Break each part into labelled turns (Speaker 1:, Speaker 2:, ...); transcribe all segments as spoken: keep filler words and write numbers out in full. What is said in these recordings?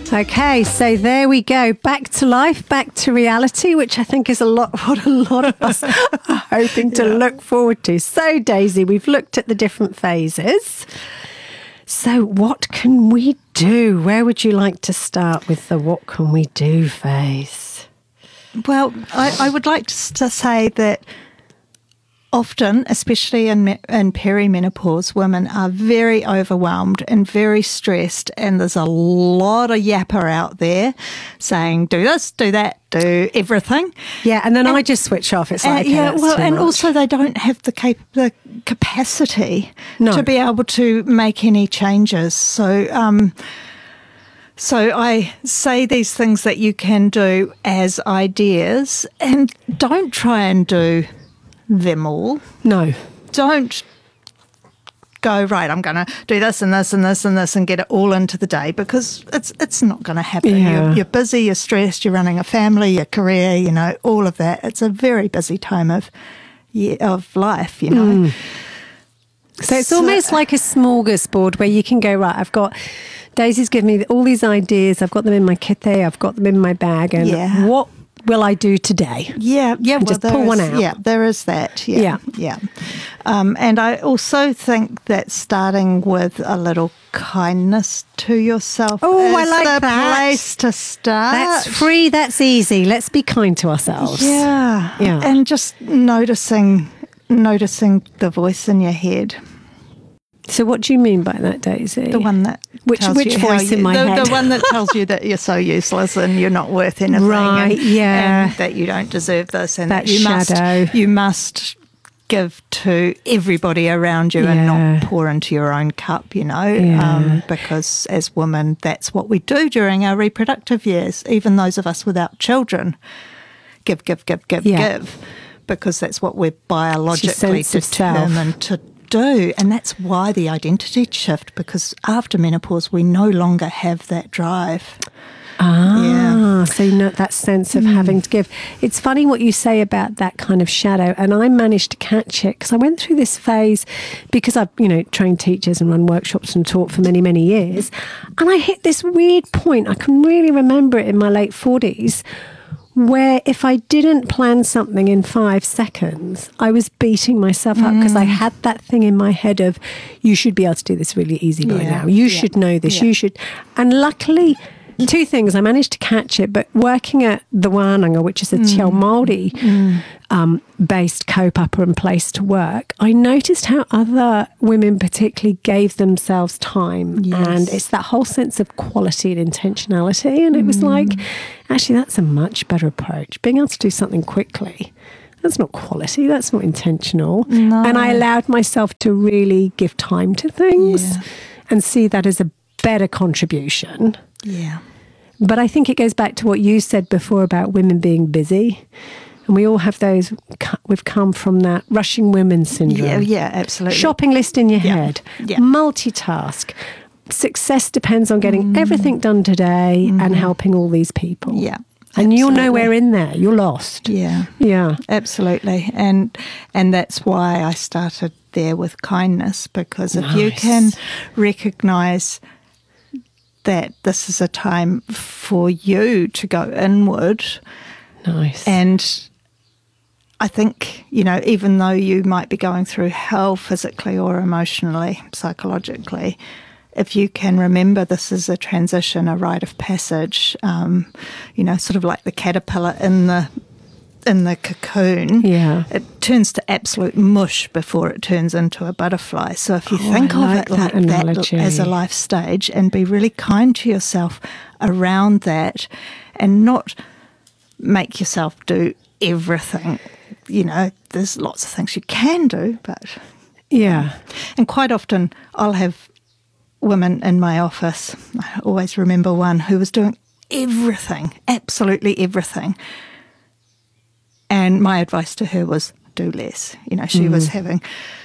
Speaker 1: Okay, so there we go. Back to life, back to reality, which I think is a lot what a lot of us are hoping to yeah. look forward to. So, Daisy, we've looked at the different phases. So what can we do? Where would you like to start with the what can we do phase?
Speaker 2: Well, I, I would like to, to say that often, especially in, in perimenopause, women are very overwhelmed and very stressed, and there's a lot of yapper out there saying, do this, do that, do everything.
Speaker 1: Yeah, and then
Speaker 2: and,
Speaker 1: I just switch off. It's like,
Speaker 2: uh, yeah,
Speaker 1: okay,
Speaker 2: well, and
Speaker 1: much.
Speaker 2: also they don't have the, cap- the capacity
Speaker 1: no.
Speaker 2: to be able to make any changes. So, um, So I say these things that you can do as ideas, and don't try and do them all.
Speaker 1: No.
Speaker 2: Don't go, right, I'm going to do this and this and this and this and get it all into the day, because it's it's not going to happen.
Speaker 1: Yeah.
Speaker 2: You're, you're busy, you're stressed, you're running a family, your career, you know, all of that. It's a very busy time of yeah, of life, you know.
Speaker 1: Mm. So it's so, almost like a smorgasbord where you can go, right, I've got, Daisy's given me all these ideas, I've got them in my kite, I've got them in my bag, and
Speaker 2: yeah.
Speaker 1: what will I do today?
Speaker 2: Yeah, yeah.
Speaker 1: And
Speaker 2: well,
Speaker 1: just pull
Speaker 2: is,
Speaker 1: one out.
Speaker 2: Yeah, there is that. Yeah,
Speaker 1: yeah.
Speaker 2: yeah. Um, and I also think that starting with a little kindness to yourself
Speaker 1: oh,
Speaker 2: is
Speaker 1: I like
Speaker 2: the
Speaker 1: that.
Speaker 2: place to start.
Speaker 1: That's free, that's easy. Let's be kind to ourselves.
Speaker 2: Yeah,
Speaker 1: yeah.
Speaker 2: And just noticing, noticing the voice in your head.
Speaker 1: So what do you mean by that, Daisy?
Speaker 2: The one that
Speaker 1: which
Speaker 2: tells
Speaker 1: which
Speaker 2: you
Speaker 1: voice
Speaker 2: you,
Speaker 1: in my
Speaker 2: the,
Speaker 1: head?
Speaker 2: The one that tells you that you're so useless and you're not worth anything,
Speaker 1: right?
Speaker 2: And,
Speaker 1: yeah,
Speaker 2: and that you don't deserve this, and
Speaker 1: that,
Speaker 2: that you
Speaker 1: shadow.
Speaker 2: must you must give to everybody around you
Speaker 1: yeah.
Speaker 2: and not pour into your own cup. You know,
Speaker 1: yeah.
Speaker 2: um, because as women, that's what we do during our reproductive years. Even those of us without children, give, give, give, give,
Speaker 1: yeah.
Speaker 2: give, because that's what we're biologically determined to do. And that's why the identity shift, because after menopause we no longer have that drive.
Speaker 1: Ah,
Speaker 2: yeah.
Speaker 1: So you know that sense of
Speaker 2: mm.
Speaker 1: having to give. It's funny what you say about that kind of shadow, and I managed to catch it because I went through this phase because I've, you know, trained teachers and run workshops and taught for many, many years, and I hit this weird point. I can really remember it in my late forties, where if I didn't plan something in five seconds, I was beating myself up because mm. I had that thing in my head of, you should be able to do this really easy by
Speaker 2: yeah.
Speaker 1: now. You
Speaker 2: yeah.
Speaker 1: should know this.
Speaker 2: Yeah.
Speaker 1: You should. And luckily, two things, I managed to catch it, but working at the Wānanga, which is a mm. Te Ao Māori mm. um, based kaupapa and place to work, I noticed how other women particularly gave themselves time.
Speaker 2: Yes.
Speaker 1: And it's that whole sense of quality and intentionality. And it was mm. like, actually, that's a much better approach. Being able to do something quickly, that's not quality, that's not intentional.
Speaker 2: No.
Speaker 1: And I allowed myself to really give time to things
Speaker 2: yeah.
Speaker 1: and see that as a better contribution.
Speaker 2: Yeah.
Speaker 1: But I think it goes back to what you said before about women being busy. And we all have those, we've come from that rushing women syndrome.
Speaker 2: Yeah, yeah, absolutely.
Speaker 1: Shopping list in your
Speaker 2: yeah.
Speaker 1: head.
Speaker 2: Yeah.
Speaker 1: Multitask. Success depends on getting mm. everything done today mm. and helping all these people.
Speaker 2: Yeah.
Speaker 1: And
Speaker 2: absolutely.
Speaker 1: You're nowhere in there. You're lost.
Speaker 2: Yeah.
Speaker 1: Yeah.
Speaker 2: Absolutely. And and that's why I started there with kindness, because if
Speaker 1: nice.
Speaker 2: you can recognise that this is a time for you to go inward.
Speaker 1: Nice.
Speaker 2: And I think, you know, even though you might be going through hell physically or emotionally, psychologically, if you can remember this is a transition, a rite of passage, um, you know, sort of like the caterpillar in the in the cocoon,
Speaker 1: yeah.
Speaker 2: it turns to absolute mush before it turns into a butterfly. So if you
Speaker 1: oh,
Speaker 2: think
Speaker 1: I
Speaker 2: of
Speaker 1: like
Speaker 2: it
Speaker 1: that
Speaker 2: like
Speaker 1: analogy.
Speaker 2: that as a life stage, and be really kind to yourself around that, and not make yourself do everything. You know, there's lots of things you can do, but...
Speaker 1: Yeah.
Speaker 2: And quite often I'll have women in my office, I always remember one who was doing everything, absolutely everything. And my advice to her was, do less. You know, she mm. was having,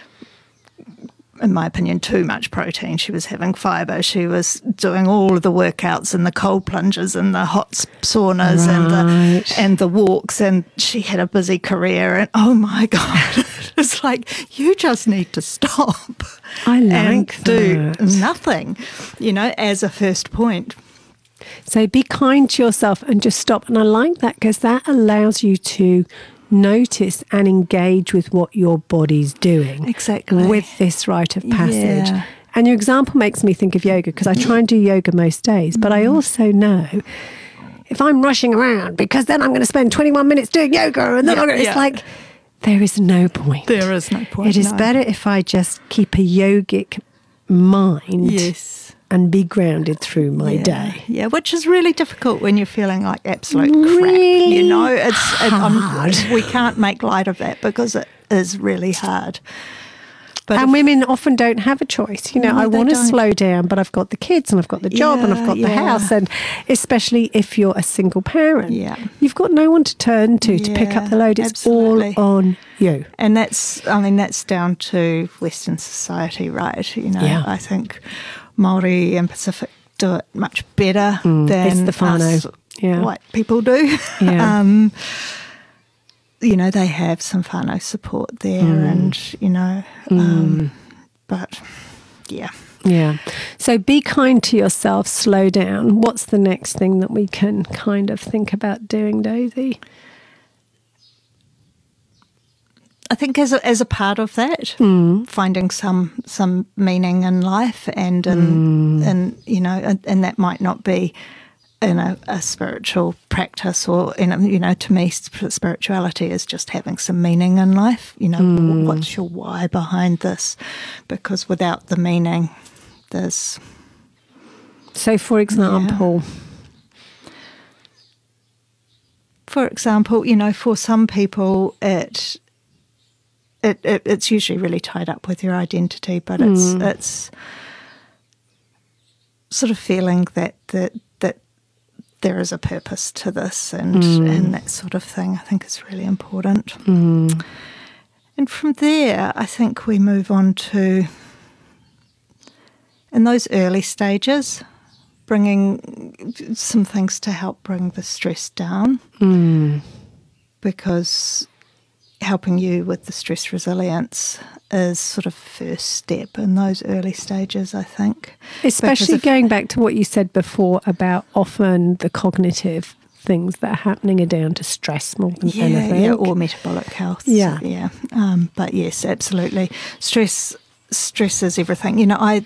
Speaker 2: in my opinion, too much protein. She was having fibre. She was doing all of the workouts and the cold plunges and the hot saunas
Speaker 1: right.
Speaker 2: and the and the walks. And she had a busy career. And oh my God, it's like, you just need to stop.
Speaker 1: I like
Speaker 2: and
Speaker 1: that.
Speaker 2: do nothing, you know, as a first point.
Speaker 1: So be kind to yourself and just stop. And I like that because that allows you to notice and engage with what your body's doing.
Speaker 2: Exactly.
Speaker 1: With this rite of passage.
Speaker 2: Yeah.
Speaker 1: And your example makes me think of yoga because I try and do yoga most days, but I also know if I'm rushing around because then I'm going to spend twenty-one minutes doing yoga and then
Speaker 2: Yeah,
Speaker 1: I'm gonna, it's
Speaker 2: yeah.
Speaker 1: like, there is no point.
Speaker 2: There is no point.
Speaker 1: It is
Speaker 2: no.
Speaker 1: better if I just keep a yogic mind
Speaker 2: Yes.
Speaker 1: and be grounded through my
Speaker 2: yeah.
Speaker 1: day.
Speaker 2: Yeah, which is really difficult when you're feeling like absolute
Speaker 1: Really
Speaker 2: crap. You know, it's it, I'm-
Speaker 1: hard.
Speaker 2: we can't make light of that because it is really hard. But
Speaker 1: And
Speaker 2: if-
Speaker 1: women often don't have a choice. You know,
Speaker 2: No,
Speaker 1: I
Speaker 2: they
Speaker 1: want to
Speaker 2: don't.
Speaker 1: slow down, but I've got the kids and I've got the job and I've
Speaker 2: Yeah,
Speaker 1: got the
Speaker 2: yeah.
Speaker 1: house. And especially if you're a single parent,
Speaker 2: Yeah.
Speaker 1: you've got no one to turn to to pick up
Speaker 2: Yeah,
Speaker 1: the load. It's
Speaker 2: absolutely.
Speaker 1: all on you.
Speaker 2: And that's, I mean, that's down to Western society, right? You know,
Speaker 1: Yeah.
Speaker 2: I think Māori and Pacific do it much better than
Speaker 1: Mm, it's the whānau.
Speaker 2: us
Speaker 1: Yeah.
Speaker 2: white people do.
Speaker 1: Yeah.
Speaker 2: um, you know, they have some whānau support there
Speaker 1: Mm.
Speaker 2: and, you know, um, but yeah.
Speaker 1: Yeah. So be kind to yourself, slow down. What's the next thing that we can kind of think about doing, Daisy?
Speaker 2: I think as a, as a part of that,
Speaker 1: Mm.
Speaker 2: finding some some meaning in life, and in,
Speaker 1: Mm.
Speaker 2: and you know, and, and that might not be in a, a spiritual practice, or in a, you know, to me, sp- spirituality is just having some meaning in life. You know,
Speaker 1: Mm.
Speaker 2: what's your why behind this? Because without the meaning, there's
Speaker 1: So, for example,
Speaker 2: for example, you know, for some people, it it, it it's usually really tied up with your identity, but it's
Speaker 1: Mm.
Speaker 2: it's sort of feeling that that that there is a purpose to this, and
Speaker 1: Mm.
Speaker 2: and that sort of thing. I think is really important.
Speaker 1: mm,
Speaker 2: And from there, I think we move on to in those early stages, bringing some things to help bring the stress down.
Speaker 1: mm,
Speaker 2: Because helping you with the stress resilience is sort of first step in those early stages, I think.
Speaker 1: especially
Speaker 2: Because if-
Speaker 1: going back to what you said before about often the cognitive things that are happening are down to stress more than
Speaker 2: yeah,
Speaker 1: anything.
Speaker 2: yeah, or metabolic health.
Speaker 1: Yeah.
Speaker 2: yeah. Um, but yes, absolutely. Stress, stress is everything. You know, I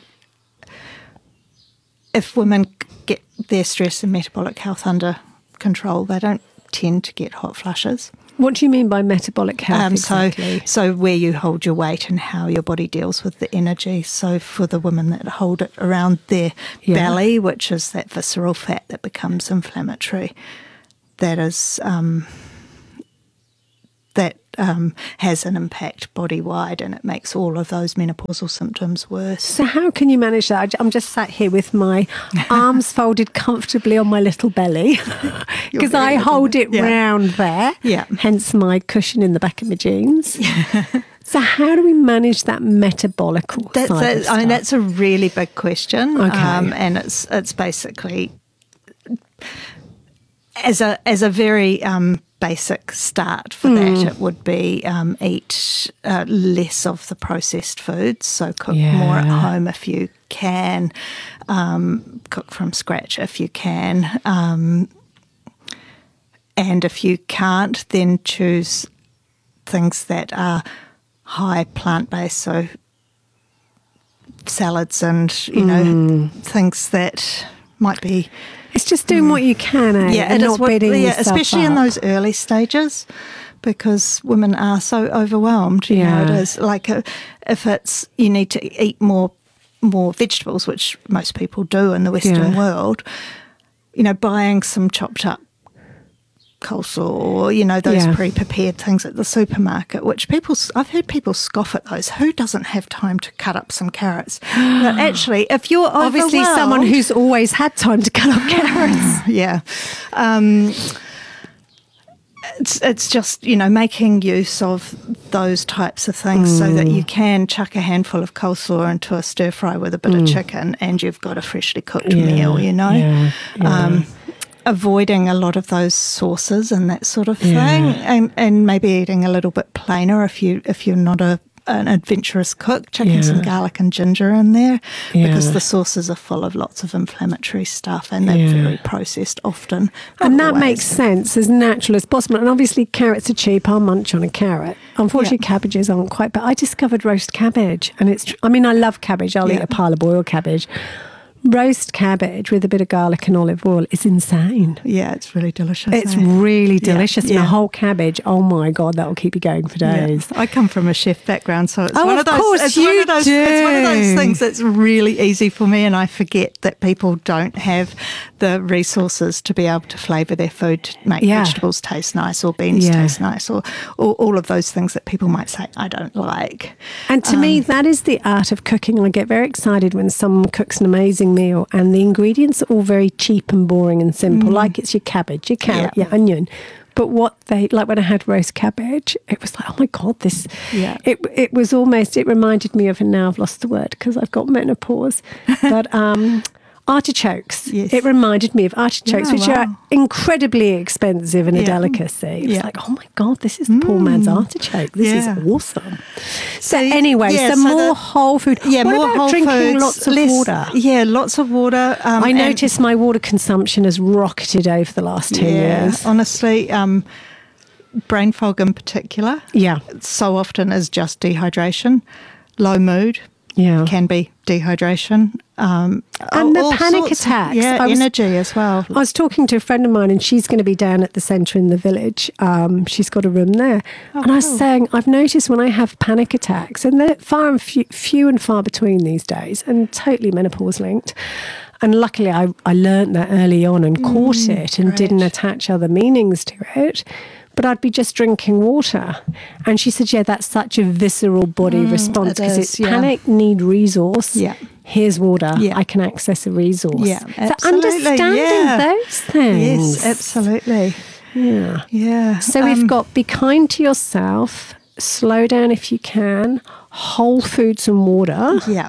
Speaker 2: if women get their stress and metabolic health under control, they don't tend to get hot flushes.
Speaker 1: What do you mean by metabolic health
Speaker 2: Um,
Speaker 1: exactly?
Speaker 2: So, so where you hold your weight and how your body deals with the energy. So for the women that hold it around their
Speaker 1: Yeah.
Speaker 2: belly, which is that visceral fat that becomes inflammatory, that is um, that um, has an impact body wide, and it makes all of those menopausal symptoms worse.
Speaker 1: So how can you manage that? I'm just sat here with my arms folded comfortably on my little belly because I
Speaker 2: very little
Speaker 1: hold
Speaker 2: bit,
Speaker 1: it
Speaker 2: yeah.
Speaker 1: round there.
Speaker 2: Yeah.
Speaker 1: Hence my cushion in the back of my jeans. So how do we manage that metabolic
Speaker 2: That's
Speaker 1: side
Speaker 2: a,
Speaker 1: of
Speaker 2: I
Speaker 1: stuff?
Speaker 2: mean, that's a really big question.
Speaker 1: Okay.
Speaker 2: Um, and it's it's basically as a as a very um, basic start for that, it would be um, eat uh, less of the processed foods. So cook more at
Speaker 1: Yeah.
Speaker 2: home if you can. Um, cook from scratch if you can. Um, and if you can't, then choose things that are high plant-based, so salads and, you know, things that might be...
Speaker 1: It's just doing what you can, eh?
Speaker 2: Yeah,
Speaker 1: and
Speaker 2: it
Speaker 1: not
Speaker 2: is what,
Speaker 1: beating
Speaker 2: yeah,
Speaker 1: yourself
Speaker 2: especially in
Speaker 1: up.
Speaker 2: those early stages, because women are so overwhelmed. You know, it
Speaker 1: Yeah.
Speaker 2: is like a, if it's you need to eat more more vegetables, which most people do in the Western
Speaker 1: Yeah.
Speaker 2: world. You know, buying some chopped up coleslaw, or you know those
Speaker 1: Yeah.
Speaker 2: pre-prepared things at the supermarket, which people I've heard people scoff at those. Who doesn't have time to cut up some carrots? But actually, if you're
Speaker 1: Obviously someone
Speaker 2: overwhelmed-
Speaker 1: who's always had time to cut up carrots.
Speaker 2: yeah. Um, it's it's just, you know, making use of those types of things so that you can chuck a handful of coleslaw into a stir fry with a bit of chicken and you've got a freshly cooked
Speaker 1: Yeah,
Speaker 2: meal, you know.
Speaker 1: yeah, yeah.
Speaker 2: Um, avoiding a lot of those sauces and that sort of thing,
Speaker 1: Yeah.
Speaker 2: and and maybe eating a little bit plainer if you if you're not a an adventurous cook, chucking
Speaker 1: Yeah.
Speaker 2: some garlic and ginger in there because
Speaker 1: Yeah.
Speaker 2: the sauces are full of lots of inflammatory stuff and they're
Speaker 1: Yeah.
Speaker 2: very processed often. Not
Speaker 1: And that
Speaker 2: always.
Speaker 1: makes sense, as natural as possible. And obviously, carrots are cheap. I'll munch on a carrot. Unfortunately,
Speaker 2: Yeah.
Speaker 1: cabbages aren't quite. But I discovered roast cabbage, and it's. tr- I mean, I love cabbage. I'll
Speaker 2: Yeah.
Speaker 1: eat a pile of boiled cabbage. Roast cabbage with a bit of garlic and olive oil is insane.
Speaker 2: Yeah, it's really delicious.
Speaker 1: It's
Speaker 2: eh?
Speaker 1: really
Speaker 2: Yeah,
Speaker 1: delicious. And
Speaker 2: yeah.
Speaker 1: a whole cabbage, oh my God, that will keep you going for
Speaker 2: Yeah.
Speaker 1: days.
Speaker 2: I come from a chef background, so it's
Speaker 1: Oh,
Speaker 2: one
Speaker 1: of
Speaker 2: of those.
Speaker 1: course
Speaker 2: it's one
Speaker 1: you
Speaker 2: of those. It's one of those
Speaker 1: do.
Speaker 2: things that's really easy for me, and I forget that people don't have the resources to be able to flavour their food to make
Speaker 1: Yeah.
Speaker 2: vegetables taste nice or beans
Speaker 1: Yeah.
Speaker 2: taste nice, or, or all of those things that people might say I don't like.
Speaker 1: And to
Speaker 2: Um,
Speaker 1: me, that is the art of cooking. I get very excited when someone cooks an amazing meal and the ingredients are all very cheap and boring and simple, like it's your cabbage, your carrot,
Speaker 2: Mm. Yeah.
Speaker 1: your onion. But what they, like when I had roast cabbage, it was like, oh my God, this,
Speaker 2: Yeah.
Speaker 1: it, it was almost, it reminded me of, and now I've lost the word because I've got menopause, but um, artichokes.
Speaker 2: Yes.
Speaker 1: It reminded me of artichokes,
Speaker 2: Yeah,
Speaker 1: which are
Speaker 2: wow.
Speaker 1: incredibly expensive and a
Speaker 2: Yeah.
Speaker 1: delicacy. It was
Speaker 2: Yeah.
Speaker 1: like, oh my God, this is the poor man's artichoke. This
Speaker 2: Yeah.
Speaker 1: is awesome. So
Speaker 2: See,
Speaker 1: anyway,
Speaker 2: yeah,
Speaker 1: so
Speaker 2: so
Speaker 1: more
Speaker 2: the-
Speaker 1: whole food.
Speaker 2: Yeah,
Speaker 1: what
Speaker 2: more
Speaker 1: about
Speaker 2: whole
Speaker 1: drinking
Speaker 2: foods,
Speaker 1: lots of
Speaker 2: less-
Speaker 1: water?
Speaker 2: Yeah, lots of water. Um,
Speaker 1: I
Speaker 2: and-
Speaker 1: noticed my water consumption has rocketed over the last ten
Speaker 2: yeah,
Speaker 1: years.
Speaker 2: honestly, um, brain fog in particular.
Speaker 1: Yeah,
Speaker 2: So often is just dehydration, low mood.
Speaker 1: yeah.
Speaker 2: Can be dehydration. Um,
Speaker 1: And the
Speaker 2: all
Speaker 1: panic
Speaker 2: sorts of-
Speaker 1: attacks.
Speaker 2: yeah,
Speaker 1: I was-
Speaker 2: energy as well.
Speaker 1: I was talking to a friend of mine, and she's going to be down at the centre in the village. Um, she's got a room there,
Speaker 2: Oh,
Speaker 1: and I was
Speaker 2: cool.
Speaker 1: saying I've noticed when I have panic attacks, and they're far and few, few and far between these days, and totally menopause linked. And luckily, I I learnt that early on and caught it, and
Speaker 2: great.
Speaker 1: didn't attach other meanings to it. But I'd be just drinking water, and she said, "Yeah, that's such a visceral body response
Speaker 2: it
Speaker 1: because
Speaker 2: is,
Speaker 1: it's
Speaker 2: yeah.
Speaker 1: panic, need resource."
Speaker 2: Yeah.
Speaker 1: Here's water.
Speaker 2: Yeah.
Speaker 1: I can access a resource.
Speaker 2: Yeah,
Speaker 1: So
Speaker 2: absolutely,
Speaker 1: understanding
Speaker 2: yeah.
Speaker 1: those things.
Speaker 2: Yes, absolutely.
Speaker 1: Yeah.
Speaker 2: Yeah.
Speaker 1: So
Speaker 2: Um,
Speaker 1: we've got be kind to yourself, slow down if you can, whole foods and water.
Speaker 2: Yeah.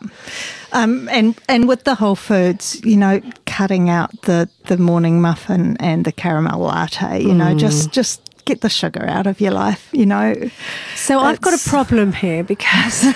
Speaker 2: Um, and and with the whole foods, you know, cutting out the, the morning muffin and the caramel latte, you know,
Speaker 1: Mm.
Speaker 2: just just get the sugar out of your life, you know.
Speaker 1: So I've got a
Speaker 2: It's-
Speaker 1: problem here because.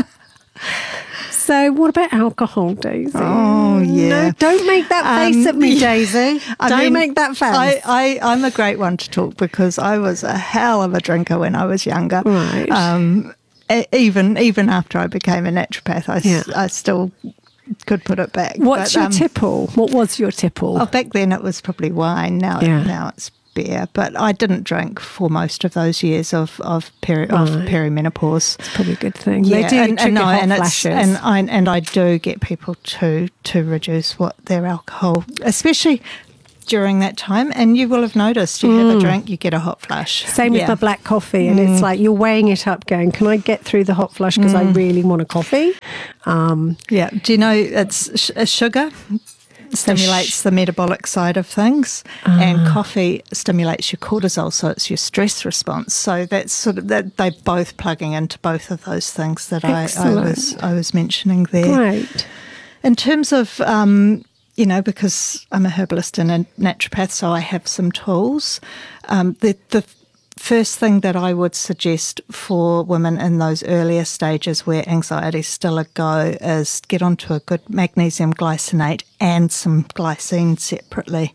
Speaker 1: So what about alcohol, Daisy?
Speaker 2: Oh, yeah.
Speaker 1: No, don't make that face
Speaker 2: Um,
Speaker 1: at me, Daisy.
Speaker 2: I
Speaker 1: don't
Speaker 2: mean,
Speaker 1: make that face.
Speaker 2: I, I, I'm a great one to talk because I was a hell of a drinker when I was younger.
Speaker 1: Right.
Speaker 2: Um, e- even even after I became a naturopath, I, s-
Speaker 1: Yeah.
Speaker 2: I still could put it back.
Speaker 1: What's
Speaker 2: But,
Speaker 1: your
Speaker 2: um,
Speaker 1: tipple? What was your tipple?
Speaker 2: Oh, back then it was probably wine. Now,
Speaker 1: Yeah.
Speaker 2: now it's beer. But I didn't drink for most of those years of of, peri- of
Speaker 1: Right.
Speaker 2: perimenopause.
Speaker 1: Probably a good thing. they do
Speaker 2: and,
Speaker 1: trigger
Speaker 2: and, no,
Speaker 1: hot
Speaker 2: and, it's,
Speaker 1: flashes.
Speaker 2: and I and I do get people to to reduce what their alcohol, especially during that time. And you will have noticed, you have a drink, you get a hot flash.
Speaker 1: Mm. Same with
Speaker 2: Yeah.
Speaker 1: my black coffee, and it's like you're weighing it up, going, "Can I get through the hot flush because I really want a coffee?" Um,
Speaker 2: Yeah. Do you know it's sh- uh, sugar stimulates the metabolic side of things, and
Speaker 1: Ah.
Speaker 2: coffee stimulates your cortisol, so it's your stress response. So that's sort of that they're both plugging into both of those things that I, I
Speaker 1: Excellent.
Speaker 2: was I was mentioning there.
Speaker 1: Great.
Speaker 2: In terms of, um, you know, because I'm a herbalist and a naturopath, so I have some tools. Um, the, the first thing that I would suggest for women in those earlier stages where anxiety is still a go is get onto a good magnesium glycinate and some glycine separately.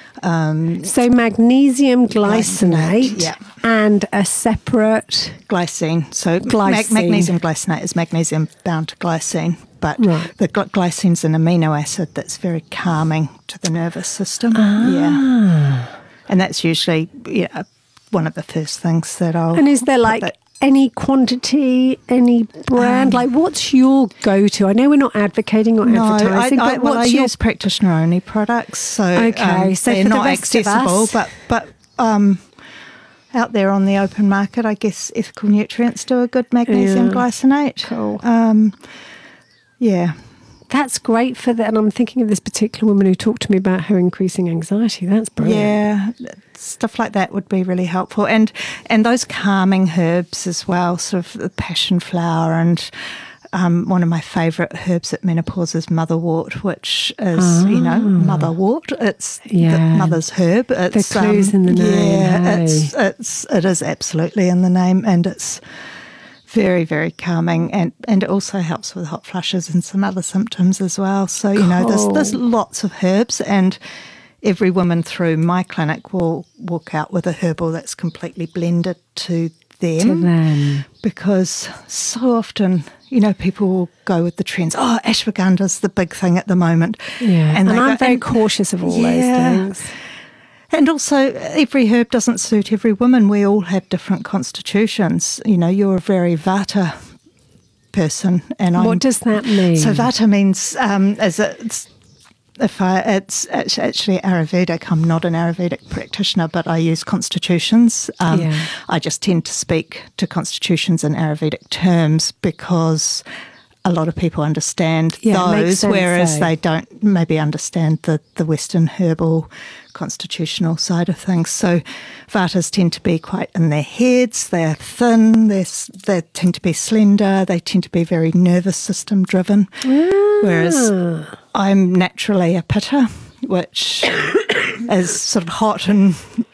Speaker 1: So magnesium glycinate,
Speaker 2: Glycinate, yeah.
Speaker 1: and a separate.
Speaker 2: Glycine. So
Speaker 1: Glycine.
Speaker 2: Mag- magnesium glycinate is magnesium bound to glycine, but
Speaker 1: Right.
Speaker 2: the gl- glycine's an amino acid that's very calming to the nervous system.
Speaker 1: Ah.
Speaker 2: Yeah. And that's usually yeah, one of the first things that I'll.
Speaker 1: And is there
Speaker 2: put
Speaker 1: like
Speaker 2: that-
Speaker 1: any quantity, any brand? like, what's your go-to? I know we're not advocating or
Speaker 2: No, I,
Speaker 1: advertising,
Speaker 2: I,
Speaker 1: but
Speaker 2: well, I
Speaker 1: what's your
Speaker 2: use practitioner only products, so
Speaker 1: Okay,
Speaker 2: um,
Speaker 1: so
Speaker 2: they're
Speaker 1: for the
Speaker 2: not
Speaker 1: rest of
Speaker 2: accessible.
Speaker 1: us-
Speaker 2: But but um, out there on the open market, I guess Ethical Nutrients do a good magnesium
Speaker 1: Yeah.
Speaker 2: glycinate.
Speaker 1: Cool.
Speaker 2: Um, yeah.
Speaker 1: That's great for that. And I'm thinking of this particular woman who talked to me about her increasing anxiety. That's brilliant.
Speaker 2: Yeah, stuff like that would be really helpful, and and those calming herbs as well, sort of the passion flower, and um, one of my favourite herbs at menopause is motherwort, which is you know motherwort. It's the
Speaker 1: Yeah.
Speaker 2: mother's herb. It's,
Speaker 1: clues in the name,
Speaker 2: Yeah,
Speaker 1: hey.
Speaker 2: it's it's it is absolutely in the name, and it's Very, very calming, and, and it also helps with hot flushes and some other symptoms as well. So, you know, there's, there's lots of herbs, and every woman through my clinic will walk out with a herbal that's completely blended to them.
Speaker 1: To them.
Speaker 2: Because so often, you know, people will go with the trends. Oh, ashwaganda's the big thing at the moment.
Speaker 1: Yeah, and, and I'm
Speaker 2: go,
Speaker 1: very
Speaker 2: and,
Speaker 1: cautious of all
Speaker 2: yeah.
Speaker 1: those things.
Speaker 2: And also, every herb doesn't suit every woman. We all have different constitutions. You know, you're a very Vata person, and I'm.
Speaker 1: What does that mean?
Speaker 2: So Vata means, um, as it's, if I, it's, it's actually Ayurvedic. I'm not an Ayurvedic practitioner, but I use constitutions. Um,
Speaker 1: yeah.
Speaker 2: I just tend to speak to constitutions in Ayurvedic terms because a lot of people understand
Speaker 1: yeah,
Speaker 2: those,
Speaker 1: sense,
Speaker 2: whereas
Speaker 1: eh?
Speaker 2: they don't maybe understand the, the Western herbal constitutional side of things. So Vatas tend to be quite in their heads, they're thin, they're, they tend to be slender, they tend to be very nervous system driven,
Speaker 1: ah.
Speaker 2: whereas I'm naturally a Pitta, which is sort of hot and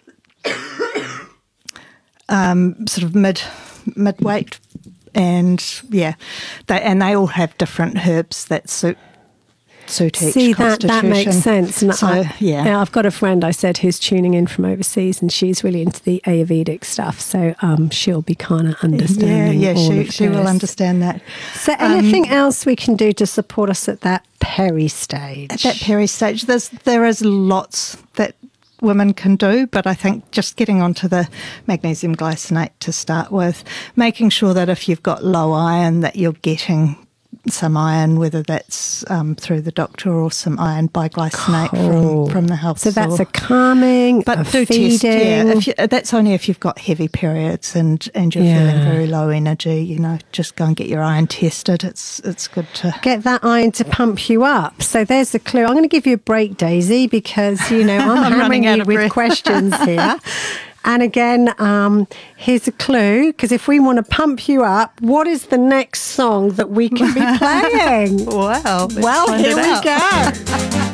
Speaker 2: um, sort of mid mid-weight. And yeah, they and they all have different herbs that suit suit each
Speaker 1: See, that,
Speaker 2: constitution.
Speaker 1: that makes sense. And
Speaker 2: so,
Speaker 1: I,
Speaker 2: yeah.
Speaker 1: yeah, I've got a friend I said who's tuning in from overseas, and she's really into the Ayurvedic stuff. So um, she'll be kind of understanding.
Speaker 2: Yeah, yeah,
Speaker 1: all
Speaker 2: she
Speaker 1: of
Speaker 2: she will
Speaker 1: this.
Speaker 2: understand that.
Speaker 1: So, anything um, else we can do to support us at that peri stage?
Speaker 2: At that peri stage, there's there is lots that women can do, but I think just getting onto the magnesium glycinate to start with, making sure that if you've got low iron that you're getting some iron, whether that's um, through the doctor or some iron biglycinate
Speaker 1: cool.
Speaker 2: from, from the health
Speaker 1: So
Speaker 2: store.
Speaker 1: that's a calming,
Speaker 2: but
Speaker 1: a
Speaker 2: do
Speaker 1: feeding.
Speaker 2: test, yeah. If you, that's only if you've got heavy periods and, and you're
Speaker 1: Yeah.
Speaker 2: feeling very low energy. You know, just go and get your iron tested. It's it's good to
Speaker 1: get that iron to pump you up. So there's the clue. I'm going to give you a break, Daisy, because you know I'm,
Speaker 2: I'm
Speaker 1: hammering
Speaker 2: running out
Speaker 1: you
Speaker 2: of
Speaker 1: with
Speaker 2: breath.
Speaker 1: questions here. And again, um, here's a clue, because if we want to pump you up, what is the next song that we can be playing?
Speaker 2: Wow.
Speaker 1: Well, here we go.